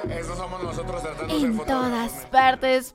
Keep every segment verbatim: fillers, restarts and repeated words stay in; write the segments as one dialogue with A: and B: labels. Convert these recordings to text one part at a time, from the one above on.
A: Eso somos nosotros tratando de ser
B: En
A: fotógrafos.
B: todas partes,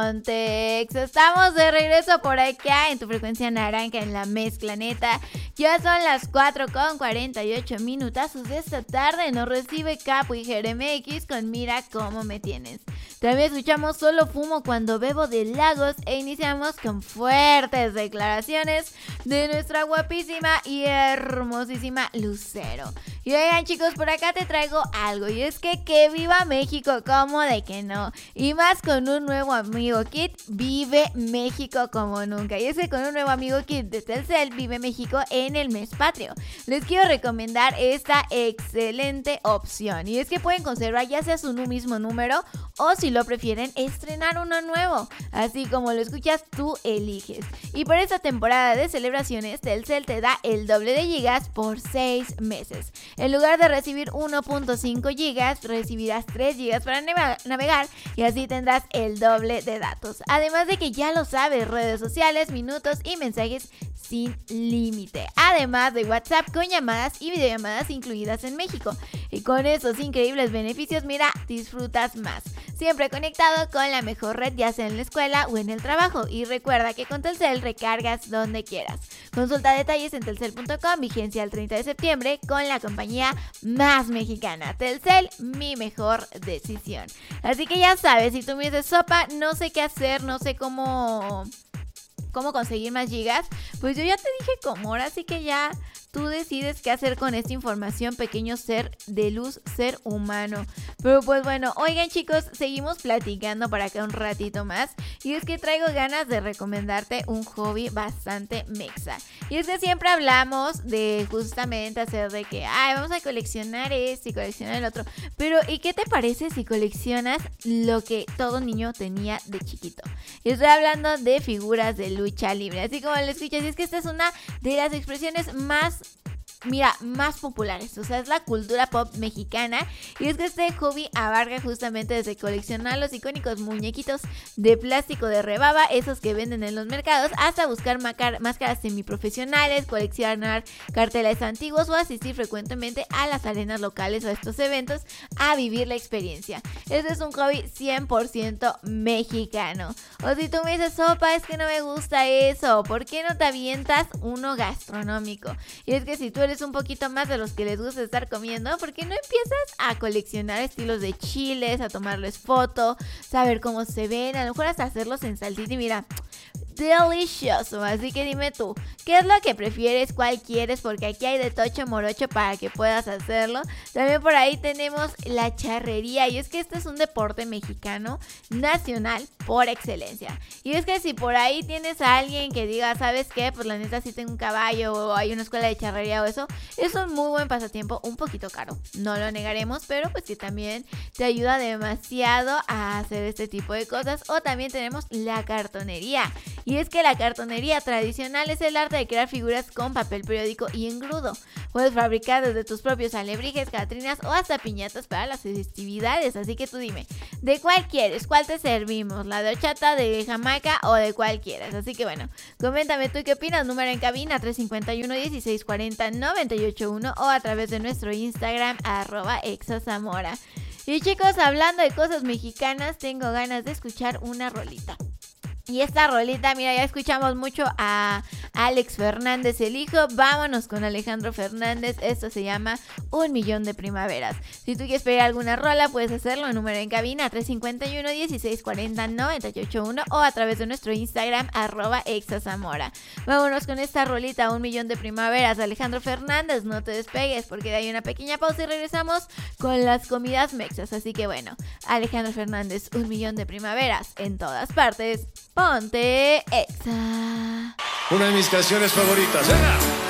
B: Pontex. Estamos de regreso por acá en tu frecuencia naranja en la mezcla neta. Ya son las cuatro con cuarenta y ocho minutazos de esta tarde. Nos recibe Capo y Jeremx con Mira Cómo Me Tienes. También escuchamos Solo Fumo Cuando Bebo de Lagos e iniciamos con fuertes declaraciones de nuestra guapísima y hermosísima Lucero. Y oigan, chicos, por acá te traigo algo, y es que que viva México, como de que no, y más con un nuevo amigo kit, Vive México como nunca. Y es que con un nuevo amigo kit de Telcel, Vive México en el mes patrio, les quiero recomendar esta excelente opción, y es que pueden conservar ya sea su mismo número o, si lo prefieren, estrenar uno nuevo. Así como lo escuchas, tú eliges. Y por esta temporada de celebraciones, Telcel te da el doble de gigas por seis meses. En lugar de recibir uno punto cinco gigas, recibirás tres gigas para navegar, y así tendrás el doble de datos. Además de que, ya lo sabes, redes sociales, minutos y mensajes sin límite. Además de WhatsApp con llamadas y videollamadas incluidas en México. Y con esos increíbles beneficios, mira, disfrutas más. Siempre conectado con la mejor red, ya sea en la escuela o en el trabajo. Y recuerda que con Telcel recargas donde quieras. Consulta detalles en telcel punto com, vigencia el treinta de septiembre, con la compañía más mexicana. Telcel, mi mejor decisión. Así que ya sabes, si tú me dices, sopa, no sé qué hacer, no sé cómo... cómo conseguir más gigas, pues yo ya te dije cómo, ahora sí que ya tú decides qué hacer con esta información, pequeño ser de luz, ser humano. Pero pues bueno, oigan, chicos, seguimos platicando para acá un ratito más, y es que traigo ganas de recomendarte un hobby bastante mexa. Y es que siempre hablamos de justamente hacer de que, ay, vamos a coleccionar esto y coleccionar el otro, pero ¿y qué te parece si coleccionas lo que todo niño tenía de chiquito? Y estoy hablando de figuras de lucha libre, así como lo escuchas. Y es que esta es una de las expresiones más, mira, más populares, o sea, es la cultura pop mexicana. Y es que este hobby abarca justamente desde coleccionar los icónicos muñequitos de plástico de rebaba, esos que venden en los mercados, hasta buscar macar- máscaras semiprofesionales, coleccionar carteles antiguos o asistir frecuentemente a las arenas locales o a estos eventos a vivir la experiencia. Este es un hobby cien por ciento mexicano. O si tú me dices, sopa, es que no me gusta eso, ¿por qué no te avientas uno gastronómico? Y es que si tú eres un poquito más de los que les gusta estar comiendo, ¿por qué no empiezas a coleccionar estilos de chiles, a tomarles foto, saber cómo se ven, a lo mejor hasta hacerlos en salsita? Y mira, delicioso. Así que dime tú, ¿qué es lo que prefieres? ¿Cuál quieres? Porque aquí hay de tocho morocho para que puedas hacerlo. También por ahí tenemos la charrería, y es que este es un deporte mexicano nacional por excelencia. Y es que si por ahí tienes a alguien que diga, ¿sabes qué? Pues la neta sí tengo un caballo, o hay una escuela de charrería o eso, es un muy buen pasatiempo, un poquito caro, no lo negaremos, pero pues que también te ayuda demasiado a hacer este tipo de cosas. O también tenemos la cartonería. Y es que la cartonería tradicional es el arte de crear figuras con papel periódico y engrudo. Puedes fabricar desde tus propios alebrijes, catrinas o hasta piñatas para las festividades. Así que tú dime, ¿de cuál quieres? ¿Cuál te servimos? ¿La de horchata, de Jamaica o de cuál quieras? Así que bueno, coméntame tú qué opinas. Número en cabina tres cinco uno, dieciséis cuarenta, noventa y ocho uno, o a través de nuestro Instagram arroba exazamora. Y chicos, hablando de cosas mexicanas, tengo ganas de escuchar una rolita. Y esta rolita, mira, ya escuchamos mucho a Alex Fernández, el hijo. Vámonos con Alejandro Fernández. Esto se llama Un Millón de Primaveras. Si tú quieres pedir alguna rola, puedes hacerlo. Número en cabina tres cinco uno, dieciséis cuarenta, noventa y ocho uno, o a través de nuestro Instagram arroba exazamora. Vámonos con esta rolita, Un Millón de Primaveras, Alejandro Fernández. No te despegues, porque hay una pequeña pausa y regresamos con las comidas mexas. Así que bueno, Alejandro Fernández, Un Millón de Primaveras, en todas partes. Ponte Exa.
A: Una de mis canciones favoritas. ¡Venga!